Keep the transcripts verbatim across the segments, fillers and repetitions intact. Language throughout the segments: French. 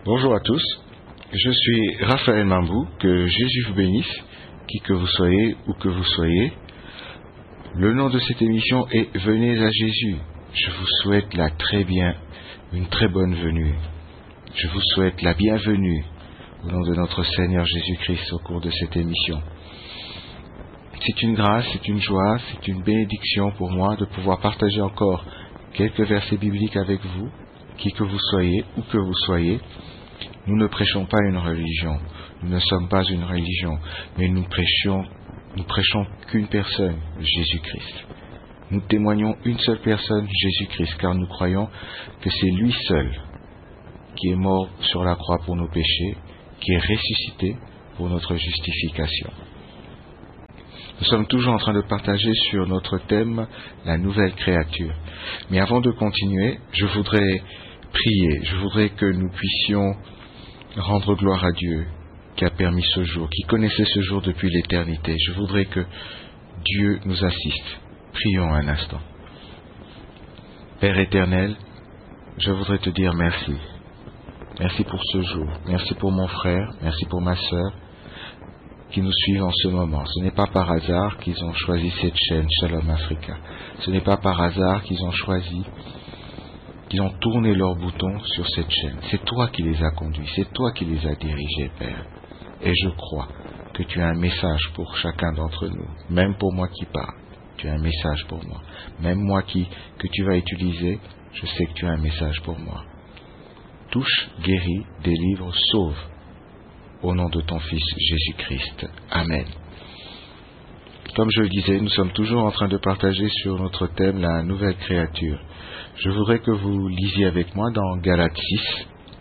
Bonjour à tous, je suis Raphaël Mambou, que Jésus vous bénisse, qui que vous soyez ou que vous soyez. Le nom de cette émission est Venez à Jésus. Je vous souhaite la très bien, une très bonne venue. Je vous souhaite la bienvenue au nom de notre Seigneur Jésus-Christ au cours de cette émission. C'est une grâce, c'est une joie, c'est une bénédiction pour moi de pouvoir partager encore quelques versets bibliques avec vous, qui que vous soyez, où que vous soyez. Nous ne prêchons pas une religion, nous ne sommes pas une religion, mais nous prêchons, nous prêchons qu'une personne, Jésus-Christ. Nous témoignons une seule personne, Jésus-Christ, car nous croyons que c'est lui seul qui est mort sur la croix pour nos péchés, qui est ressuscité pour notre justification. Nous sommes toujours en train de partager sur notre thème, la nouvelle créature. Mais avant de continuer, je voudrais prier, je voudrais que nous puissions rendre gloire à Dieu qui a permis ce jour, qui connaissait ce jour depuis l'éternité. Je voudrais que Dieu nous assiste. Prions un instant. Père éternel, je voudrais te dire merci. Merci pour ce jour. Merci pour mon frère. Merci pour ma sœur qui nous suivent en ce moment. Ce n'est pas par hasard qu'ils ont choisi cette chaîne Shalom Africa. Ce n'est pas par hasard qu'ils ont choisi, qu'ils ont tourné leur bouton sur cette chaîne. C'est toi qui les as conduits. C'est toi qui les as dirigés, Père. Et je crois que tu as un message pour chacun d'entre nous. Même pour moi qui parle, tu as un message pour moi. Même moi qui, que tu vas utiliser, je sais que tu as un message pour moi. Touche, guéris, délivre, sauve. Au nom de ton Fils Jésus-Christ. Amen. Comme je le disais, nous sommes toujours en train de partager sur notre thème la nouvelle créature. Je voudrais que vous lisiez avec moi dans Galates six,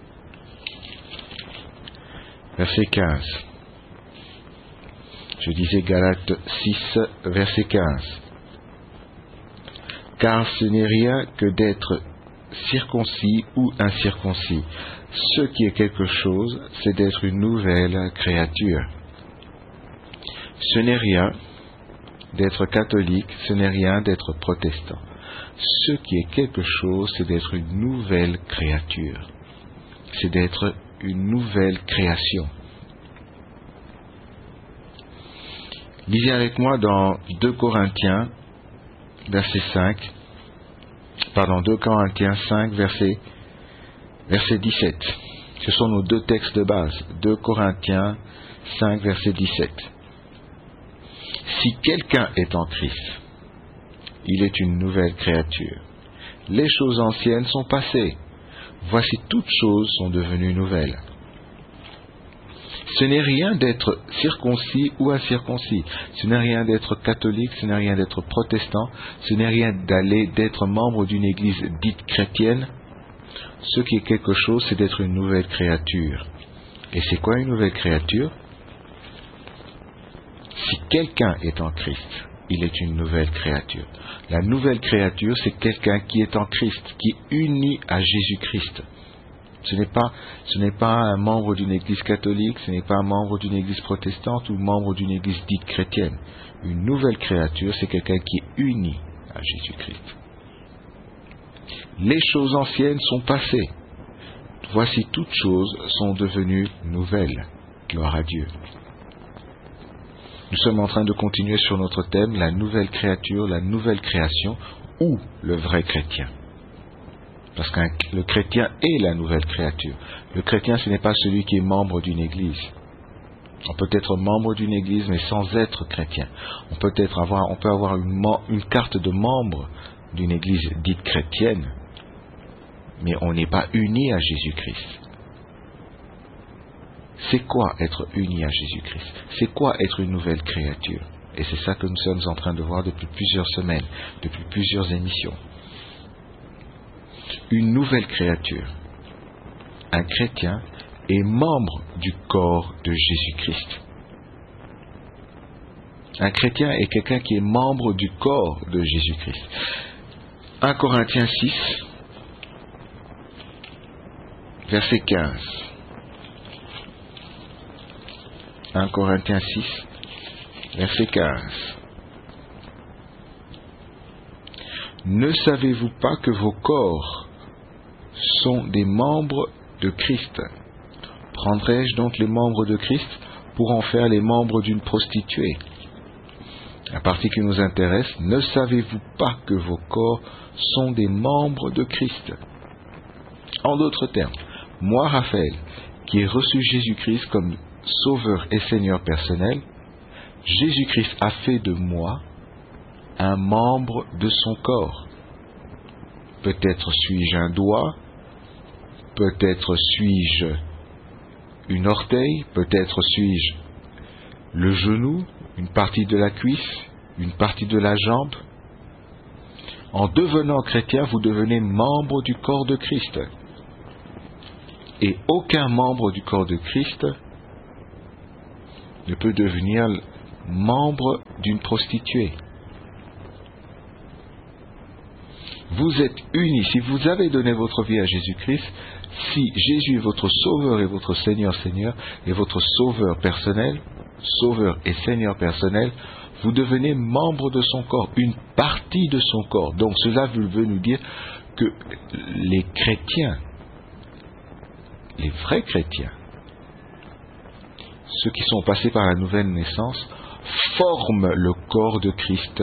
verset quinze. Je disais Galates six, verset quinze. Car ce n'est rien que d'être circoncis ou incirconcis. Ce qui est quelque chose, c'est d'être une nouvelle créature. Ce n'est rien d'être catholique, ce n'est rien d'être protestant. Ce qui est quelque chose, c'est d'être une nouvelle créature. C'est d'être une nouvelle création. Lisez avec moi dans deux Corinthiens, verset cinq, pardon, deux Corinthiens cinq, verset, verset dix-sept. Ce sont nos deux textes de base. deux Corinthiens cinq, verset dix-sept. Si quelqu'un est en Christ, il est une nouvelle créature. Les choses anciennes sont passées. Voici toutes choses sont devenues nouvelles. Ce n'est rien d'être circoncis ou incirconcis. Ce n'est rien d'être catholique, ce n'est rien d'être protestant. Ce n'est rien d'aller d'être membre d'une église dite chrétienne. Ce qui est quelque chose, c'est d'être une nouvelle créature. Et c'est quoi une nouvelle créature? Si quelqu'un est en Christ, il est une nouvelle créature. La nouvelle créature, c'est quelqu'un qui est en Christ, qui est uni à Jésus-Christ. Ce n'est pas, ce n'est pas un membre d'une église catholique, ce n'est pas un membre d'une église protestante ou membre d'une église dite chrétienne. Une nouvelle créature, c'est quelqu'un qui est uni à Jésus-Christ. Les choses anciennes sont passées. Voici toutes choses sont devenues nouvelles. Gloire à Dieu. Nous sommes en train de continuer sur notre thème, la nouvelle créature, la nouvelle création, ou le vrai chrétien. Parce que le chrétien est la nouvelle créature. Le chrétien, ce n'est pas celui qui est membre d'une église. On peut être membre d'une église, mais sans être chrétien. On peut être avoir, on peut avoir une, une carte de membre d'une église dite chrétienne, mais on n'est pas uni à Jésus-Christ. C'est quoi être uni à Jésus-Christ? C'est quoi être une nouvelle créature? Et c'est ça que nous sommes en train de voir depuis plusieurs semaines, depuis plusieurs émissions. Une nouvelle créature. Un chrétien est membre du corps de Jésus-Christ. Un chrétien est quelqu'un qui est membre du corps de Jésus-Christ. un Corinthiens six, verset quinze. un Corinthiens six, verset quinze. Ne savez-vous pas que vos corps sont des membres de Christ? Prendrai-je donc les membres de Christ pour en faire les membres d'une prostituée? La partie qui nous intéresse, ne savez-vous pas que vos corps sont des membres de Christ? En d'autres termes, moi, Raphaël, qui ai reçu Jésus-Christ comme Sauveur et Seigneur personnel, Jésus-Christ a fait de moi un membre de son corps. Peut-être suis-je un doigt, peut-être suis-je une orteil, peut-être suis-je le genou, une partie de la cuisse, une partie de la jambe. En devenant chrétien, vous devenez membre du corps de Christ. Et aucun membre du corps de Christ ne peut devenir membre d'une prostituée. Vous êtes unis. Si vous avez donné votre vie à Jésus-Christ, si Jésus est votre Sauveur et votre Seigneur, Seigneur, et votre Sauveur personnel, Sauveur et Seigneur personnel, vous devenez membre de son corps, une partie de son corps. Donc cela veut nous dire que les chrétiens, les vrais chrétiens, ceux qui sont passés par la nouvelle naissance, forment le corps de Christ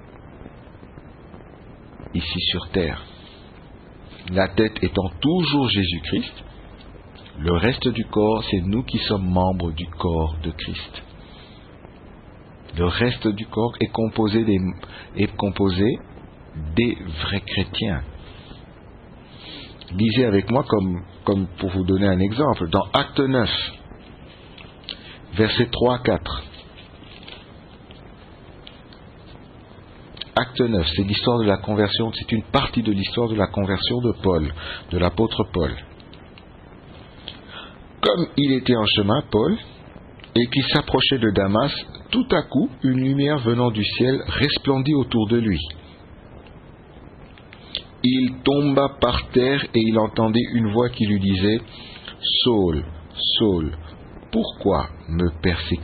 ici sur terre. La tête étant toujours Jésus-Christ, le reste du corps, c'est nous qui sommes membres du corps de Christ. Le reste du corps est composé des, est composé des vrais chrétiens. Lisez avec moi, comme, comme pour vous donner un exemple, dans Acte neuf, versets trois à quatre. Acte neuf, c'est l'histoire de la conversion, c'est une partie de l'histoire de la conversion de Paul, de l'apôtre Paul. Comme il était en chemin, Paul, et qu'il s'approchait de Damas, tout à coup, une lumière venant du ciel resplendit autour de lui. Il tomba par terre et il entendit une voix qui lui disait « Saul, Saul, pourquoi me persécutes-tu »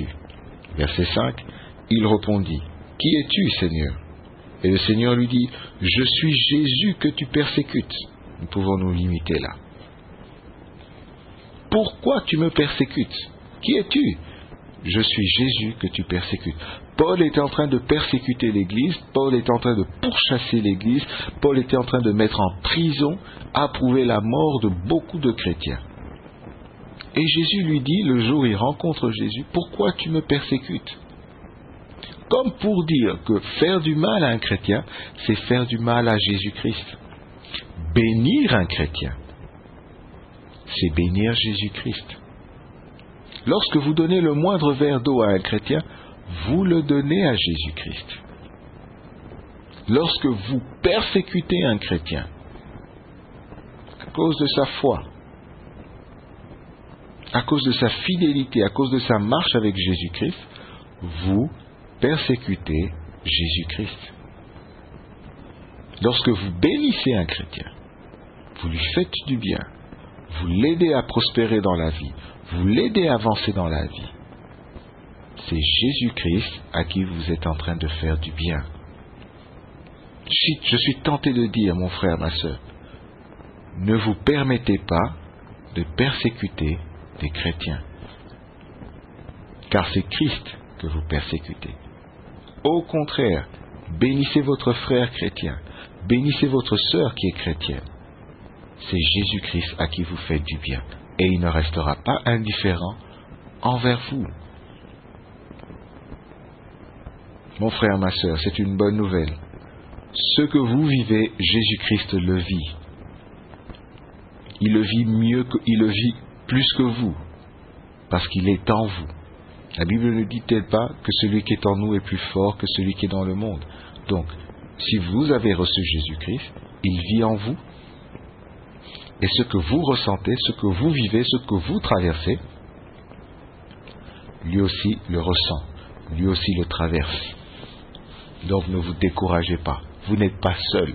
Verset cinq, il répondit « Qui es-tu, Seigneur » Et le Seigneur lui dit « Je suis Jésus que tu persécutes. » Nous pouvons nous limiter là. « Pourquoi tu me persécutes? Qui es-tu? » Je suis Jésus que tu persécutes. Paul était en train de persécuter l'Église, Paul était en train de pourchasser l'Église, Paul était en train de mettre en prison, approuver la mort de beaucoup de chrétiens. Et Jésus lui dit, le jour où il rencontre Jésus, « Pourquoi tu me persécutes ?» Comme pour dire que faire du mal à un chrétien, c'est faire du mal à Jésus-Christ. Bénir un chrétien, c'est bénir Jésus-Christ. Lorsque vous donnez le moindre verre d'eau à un chrétien, vous le donnez à Jésus-Christ. Lorsque vous persécutez un chrétien, à cause de sa foi, à cause de sa fidélité, à cause de sa marche avec Jésus-Christ, vous persécutez Jésus-Christ. Lorsque vous bénissez un chrétien, vous lui faites du bien, vous l'aidez à prospérer dans la vie, vous l'aidez à avancer dans la vie. C'est Jésus-Christ à qui vous êtes en train de faire du bien. Je suis tenté de dire, mon frère, ma sœur, ne vous permettez pas de persécuter des chrétiens, car c'est Christ que vous persécutez. Au contraire, bénissez votre frère chrétien, bénissez votre sœur qui est chrétienne. C'est Jésus-Christ à qui vous faites du bien, et il ne restera pas indifférent envers vous. Mon frère, ma sœur, c'est une bonne nouvelle. Ce que vous vivez, Jésus-Christ le vit. Il le vit mieux que, il le vit plus que vous, parce qu'il est en vous. La Bible ne dit-elle pas que celui qui est en nous est plus fort que celui qui est dans le monde? Donc, si vous avez reçu Jésus-Christ, il vit en vous, et ce que vous ressentez, ce que vous vivez, ce que vous traversez, lui aussi le ressent, lui aussi le traverse. Donc ne vous découragez pas, vous n'êtes pas seul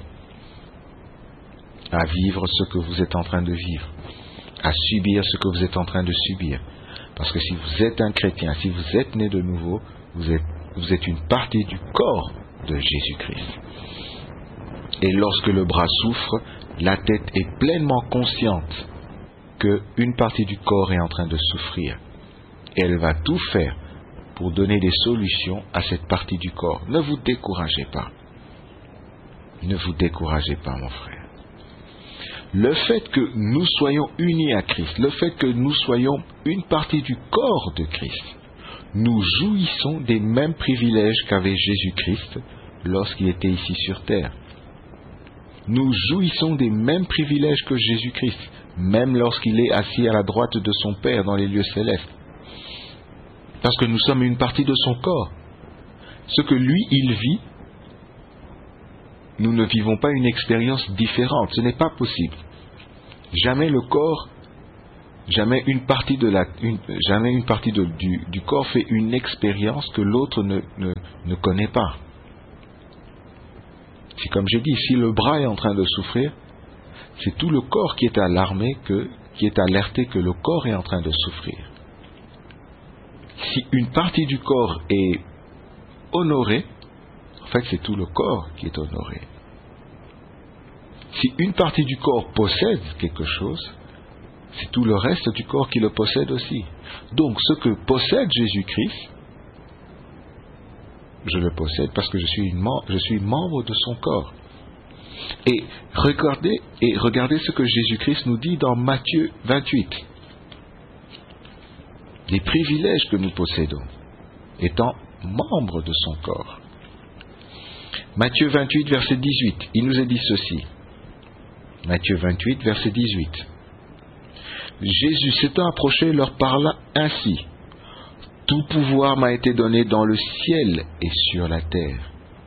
à vivre ce que vous êtes en train de vivre, à subir ce que vous êtes en train de subir. Parce que si vous êtes un chrétien, si vous êtes né de nouveau, vous êtes, vous êtes une partie du corps de Jésus-Christ. Et lorsque le bras souffre, la tête est pleinement consciente qu'une partie du corps est en train de souffrir. Et elle va tout faire pour donner des solutions à cette partie du corps. Ne vous découragez pas. Ne vous découragez pas, mon frère. Le fait que nous soyons unis à Christ, le fait que nous soyons une partie du corps de Christ, nous jouissons des mêmes privilèges qu'avait Jésus-Christ lorsqu'il était ici sur terre. Nous jouissons des mêmes privilèges que Jésus-Christ, même lorsqu'il est assis à la droite de son Père dans les lieux célestes. Parce que nous sommes une partie de son corps. Ce que lui, il vit, nous ne vivons pas une expérience différente. Ce n'est pas possible. Jamais le corps, jamais une partie, de la, une, jamais une partie de, du, du corps fait une expérience que l'autre ne, ne, ne connaît pas. C'est comme j'ai dit, si le bras est en train de souffrir, c'est tout le corps qui est alarmé, que, qui est alerté que le corps est en train de souffrir. Si une partie du corps est honorée, en fait c'est tout le corps qui est honoré. Si une partie du corps possède quelque chose, c'est tout le reste du corps qui le possède aussi. Donc ce que possède Jésus-Christ, je le possède parce que je suis, une, je suis membre de son corps. Et regardez, et regardez ce que Jésus-Christ nous dit dans Matthieu vingt-huit. Les privilèges que nous possédons, étant membres de son corps. Matthieu vingt-huit, verset dix-huit, il nous est dit ceci. Matthieu vingt-huit, verset dix-huit. Jésus s'étant approché leur parla ainsi. Tout pouvoir m'a été donné dans le ciel et sur la terre.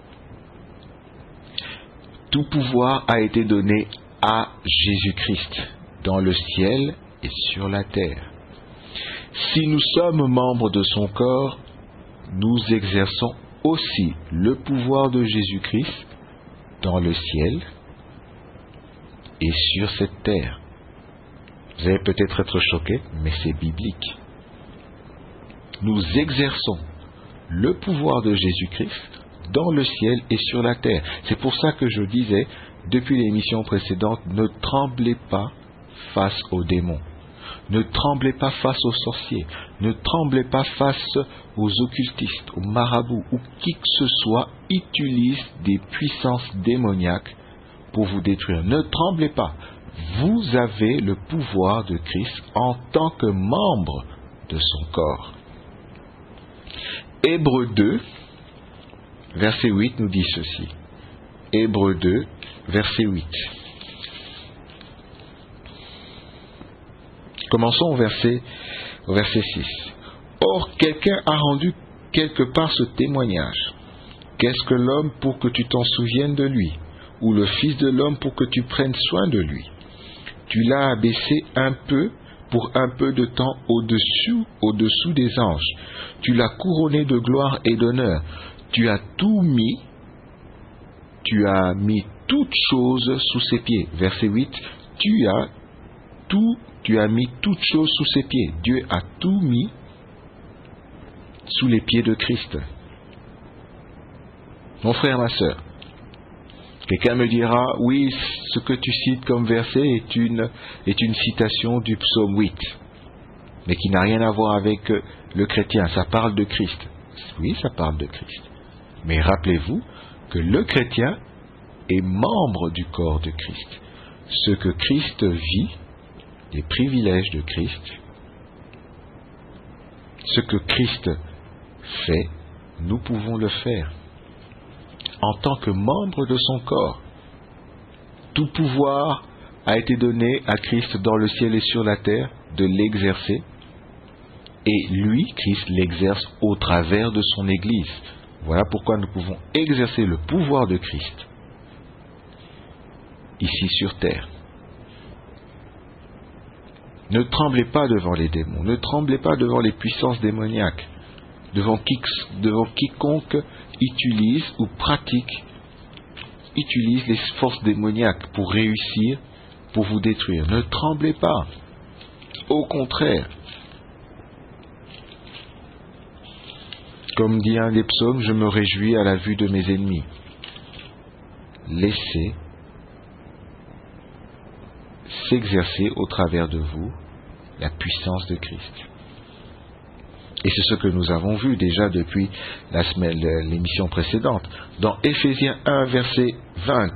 Tout pouvoir a été donné à Jésus-Christ dans le ciel et sur la terre. Si nous sommes membres de son corps, nous exerçons aussi le pouvoir de Jésus-Christ dans le ciel et sur cette terre. Vous allez peut-être être choqués, mais c'est biblique. Nous exerçons le pouvoir de Jésus-Christ dans le ciel et sur la terre. C'est pour ça que je disais, depuis l'émission précédente, ne tremblez pas face aux démons. Ne tremblez pas face aux sorciers. Ne tremblez pas face aux occultistes, aux marabouts, ou qui que ce soit utilise des puissances démoniaques pour vous détruire. Ne tremblez pas. Vous avez le pouvoir de Christ en tant que membre de son corps. Hébreux deux, verset huit nous dit ceci. Hébreux deux, verset huit. Commençons au verset, au verset six. Or, quelqu'un a rendu quelque part ce témoignage. Qu'est-ce que l'homme pour que tu t'en souviennes de lui, ou le Fils de l'homme pour que tu prennes soin de lui? Tu l'as abaissé un peu pour un peu de temps au-dessous, au-dessous des anges. Tu l'as couronné de gloire et d'honneur. Tu as tout mis, tu as mis toutes choses sous ses pieds. Verset huit. Tu as tout, tu as mis toutes choses sous ses pieds. Dieu a tout mis sous les pieds de Christ. Mon frère, ma sœur, quelqu'un me dira, oui, ce que tu cites comme verset est une, est une citation du psaume huit, mais qui n'a rien à voir avec le chrétien, ça parle de Christ. Oui, ça parle de Christ. Mais rappelez-vous que le chrétien est membre du corps de Christ. Ce que Christ vit, les privilèges de Christ, ce que Christ fait, nous pouvons le faire. En tant que membre de son corps, tout pouvoir a été donné à Christ dans le ciel et sur la terre de l'exercer, et lui, Christ, l'exerce au travers de son Église. Voilà pourquoi nous pouvons exercer le pouvoir de Christ ici sur terre. Ne tremblez pas devant les démons, ne tremblez pas devant les puissances démoniaques, devant, qui, devant quiconque utilise ou pratique, utilise les forces démoniaques pour réussir, pour vous détruire. Ne tremblez pas. Au contraire, comme dit un des psaumes, je me réjouis à la vue de mes ennemis. Laissez s'exercer au travers de vous la puissance de Christ. Et c'est ce que nous avons vu déjà depuis la semaine, l'émission précédente. Dans Éphésiens un, verset vingt,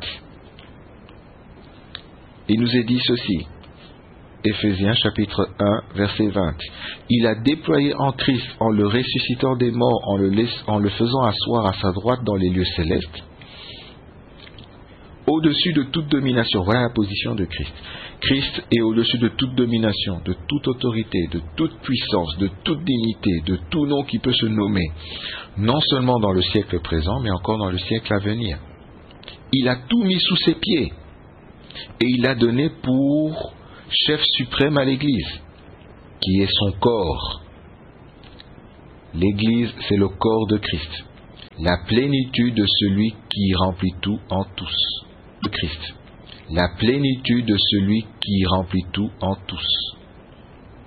il nous est dit ceci. Éphésiens chapitre un, verset vingt. Il a déployé en Christ, en le ressuscitant des morts, en le, laisse, en le faisant asseoir à sa droite dans les lieux célestes, au-dessus de toute domination. Voilà la position de Christ. Christ est au-dessus de toute domination, de toute autorité, de toute puissance, de toute dignité, de tout nom qui peut se nommer, non seulement dans le siècle présent, mais encore dans le siècle à venir. Il a tout mis sous ses pieds et il a donné pour chef suprême à l'Église, qui est son corps. L'Église, c'est le corps de Christ, la plénitude de celui qui remplit tout en tous. De Christ, la plénitude de celui qui remplit tout en tous.